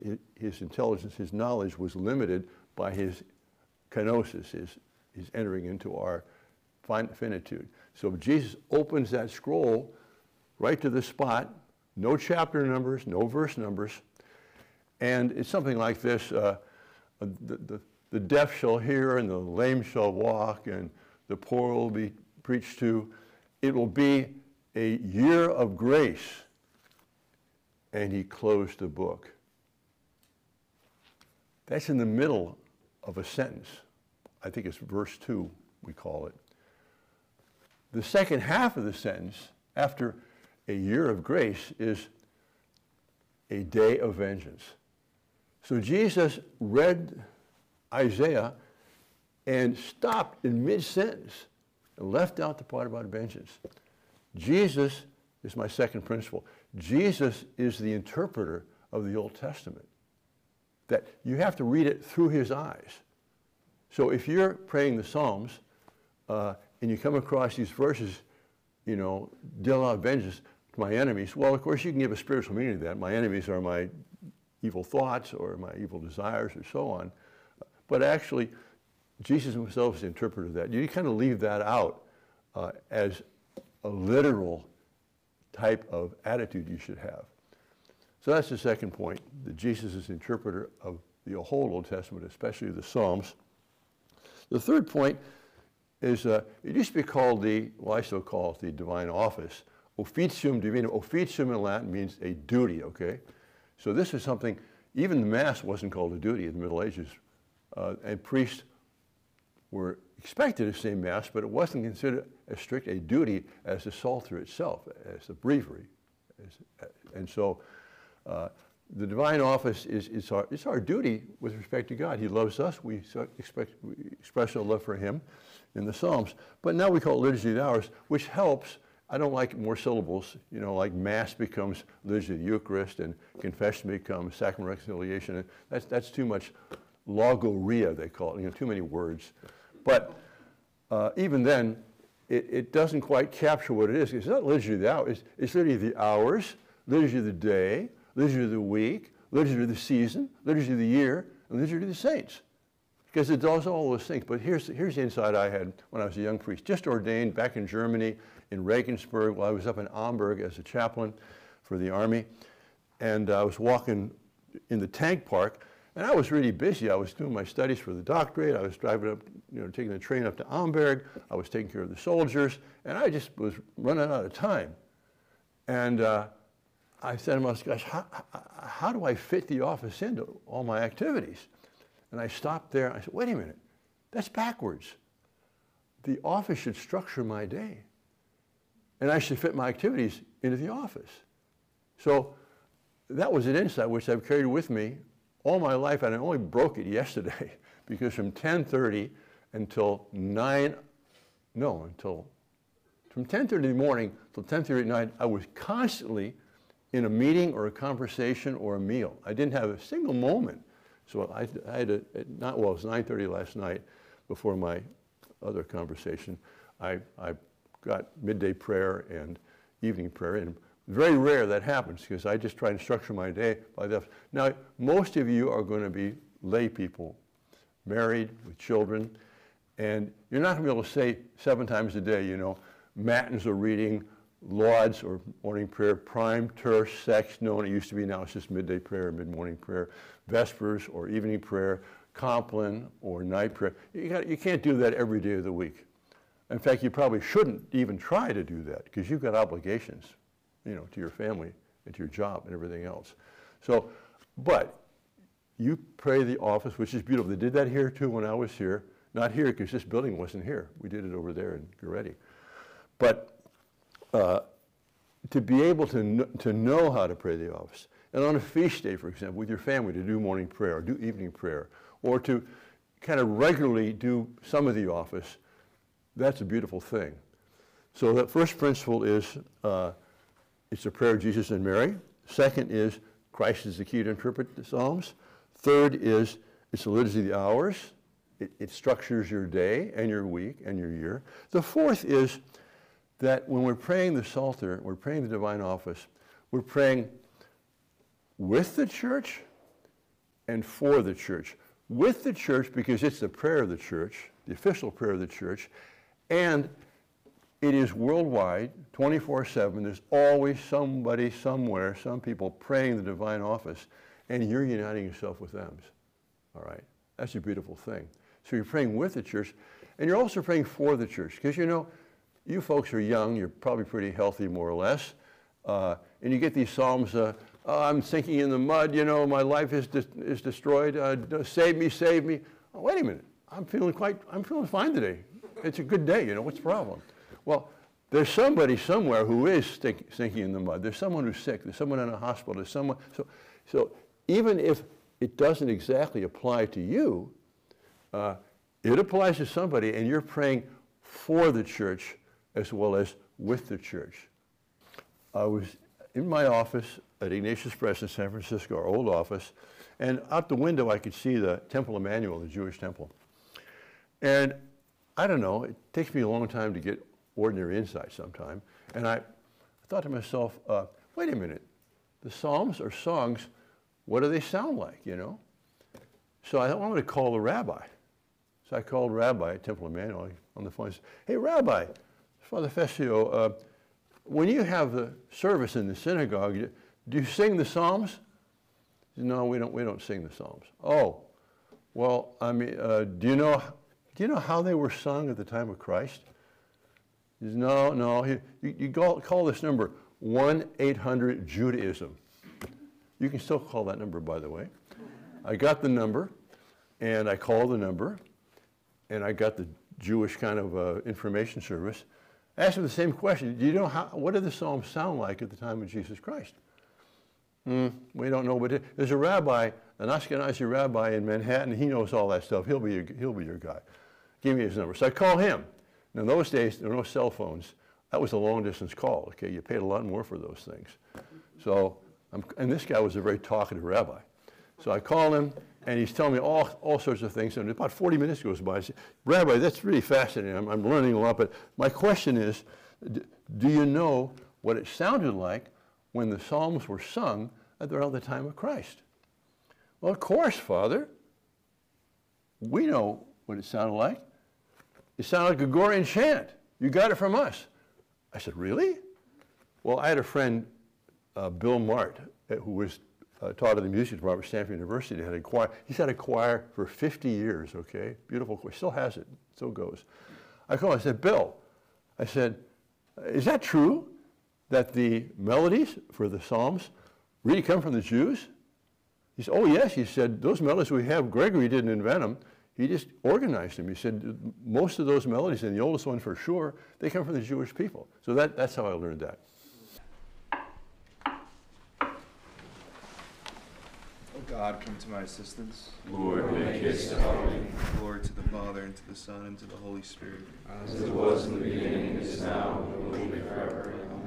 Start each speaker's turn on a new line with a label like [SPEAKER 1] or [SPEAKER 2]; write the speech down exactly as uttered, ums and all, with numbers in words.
[SPEAKER 1] his intelligence, his knowledge was limited by his kenosis, his, his entering into our finitude. So Jesus opens that scroll right to the spot, no chapter numbers, no verse numbers, and it's something like this, uh, the, the, the deaf shall hear and the lame shall walk and the poor will be preached to. It will be a year of grace. And he closed the book. That's in the middle of a sentence. I think it's verse two, we call it. The second half of the sentence, after a year of grace, is a day of vengeance. So Jesus read Isaiah and stopped in mid-sentence and left out the part about vengeance. Jesus is my second principle. Jesus is the interpreter of the Old Testament. That you have to read it through his eyes. So if you're praying the Psalms uh, and you come across these verses, you know, deal out vengeance to my enemies, well, of course, you can give a spiritual meaning to that. My enemies are my evil thoughts or my evil desires or so on. But actually, Jesus himself is the interpreter of that. You kind of leave that out uh, as a literal type of attitude you should have. So that's the second point, that Jesus is the interpreter of the whole Old Testament, especially the Psalms. The third point is, uh, it used to be called the, well, I still call it the divine office. Officium divinum. Officium in Latin means a duty, okay? So this is something, even the Mass wasn't called a duty in the Middle Ages. Uh, and priests were expected to say Mass, but it wasn't considered as strict a duty as the Psalter itself, as the breviary. As, and so uh, the divine office is, is our, it's our duty with respect to God. He loves us. We, expect, we express our love for him in the Psalms. But now we call it Liturgy of the Hours, which helps. I don't like more syllables, you know, like Mass becomes Liturgy of the Eucharist and confession becomes Sacrament of Reconciliation. And that's, that's too much logoria, they call it, you know, too many words. But uh, even then, it, it doesn't quite capture what it is. It's not Liturgy of the Hours. It's, it's Liturgy of the Hours, Liturgy of the Day, Liturgy of the Week, Liturgy of the Season, Liturgy of the Year, and Liturgy of the Saints. Because it does all those things. But here's, here's the insight I had when I was a young priest, just ordained back in Germany, in Regensburg, while I was up in Amberg as a chaplain for the Army. And I was walking in the tank park, and I was really busy. I was doing my studies for the doctorate. I was driving up, you know, taking the train up to Amberg. I was taking care of the soldiers, and I just was running out of time. And uh, I said to myself, gosh, how, how do I fit the office into all my activities? And I stopped there, and I said, wait a minute, that's backwards. The office should structure my day, and I should fit my activities into the office. So that was an insight which I've carried with me all my life, and I only broke it yesterday, because from ten thirty until nine, no, until, from ten thirty in the morning till ten thirty at night, I was constantly in a meeting or a conversation or a meal. I didn't have a single moment. So I, I had a, not, well, it was nine thirty last night before my other conversation. I, I got midday prayer and evening prayer, and very rare that happens because I just try to structure my day by that. Now, most of you are going to be lay people, married with children, and you're not going to be able to say seven times a day, you know, matins or reading, lauds or morning prayer, prime, terce, sex, nona. It used to be, now it's just midday prayer, mid-morning prayer, vespers or evening prayer, compline or night prayer. You, got, you can't do that every day of the week. In fact, you probably shouldn't even try to do that because you've got obligations, you know, to your family and to your job and everything else. So, but you pray the office, which is beautiful. They did that here too when I was here. Not here because this building wasn't here. We did it over there in Goretti. But uh, to be able to, kn to know how to pray the office, and on a feast day, for example, with your family to do morning prayer or do evening prayer, or to kind of regularly do some of the office, that's a beautiful thing. So that first principle is uh, it's the prayer of Jesus and Mary. Second is Christ is the key to interpret the Psalms. Third is it's the liturgy of the hours. It, it structures your day and your week and your year. The fourth is that when we're praying the Psalter, we're praying the divine office, we're praying with the church and for the church. With the church, because it's the prayer of the church, the official prayer of the church, and it is worldwide, twenty-four seven. There's always somebody, somewhere, some people praying the divine office, and you're uniting yourself with them. All right? That's a beautiful thing. So you're praying with the church, and you're also praying for the church, because you know, you folks are young, you're probably pretty healthy more or less, uh, and you get these psalms, uh, oh, I'm sinking in the mud, you know, my life is, de is destroyed, uh, save me, save me. Oh, wait a minute, I'm feeling quite, I'm feeling fine today. It's a good day, you know, what's the problem? Well, there's somebody somewhere who is sinking in the mud. There's someone who's sick. There's someone in a hospital. There's someone. So, so even if it doesn't exactly apply to you, uh, it applies to somebody, and you're praying for the church as well as with the church. I was in my office at Ignatius Press in San Francisco, our old office, and out the window I could see the Temple Emmanuel, the Jewish temple. And I don't know, it takes me a long time to get ordinary insight sometime. And I thought to myself, uh, wait a minute, the Psalms are songs, what do they sound like, you know? So I wanted to call the rabbi. So I called Rabbi at Temple Emmanuel on the phone and said, hey, Rabbi, Father Fessio, uh, when you have the service in the synagogue, do you sing the Psalms? He said, no, we don't, we don't sing the Psalms. Oh, well, I mean, uh, do you know, do you know how they were sung at the time of Christ? He says, no, no, you, you call, call this number one eight hundred Judaism. You can still call that number, by the way. I got the number, and I called the number, and I got the Jewish kind of uh, information service. I asked him the same question. Do you know how, what did the Psalms sound like at the time of Jesus Christ? Mm, we don't know, but there's a rabbi, an Ashkenazi rabbi in Manhattan. He knows all that stuff. He'll be your, he'll be your guy. Give me his number. So I call him. Now, in those days, there were no cell phones. That was a long-distance call, okay? You paid a lot more for those things. So, I'm, and this guy was a very talkative rabbi. So I call him, and he's telling me all, all sorts of things. And about forty minutes goes by. I say, Rabbi, that's really fascinating. I'm, I'm learning a lot. But my question is, do you know what it sounded like when the Psalms were sung around the time of Christ? Well, of course, Father. We know what it sounded like. It sounded like a Gregorian chant. You got it from us. I said, really? Well, I had a friend, uh, Bill Mart, who was uh, taught in the music department at Stanford University. Had a choir. He's had a choir for fifty years, okay? Beautiful choir. Still has it. Still goes. I called him. I said, Bill, I said, is that true that the melodies for the Psalms really come from the Jews? He said, oh, yes. He said, those melodies we have, Gregory didn't invent them. He just organized them. He said, most of those melodies, and the oldest one for sure, they come from the Jewish people. So that, that's how I learned that.
[SPEAKER 2] Oh God, come to my assistance.
[SPEAKER 3] Lord, make haste to help me.
[SPEAKER 2] Glory to the Father, and to the Son, and to the Holy Spirit.
[SPEAKER 3] As it was in the beginning, is now, and will be forever. Amen.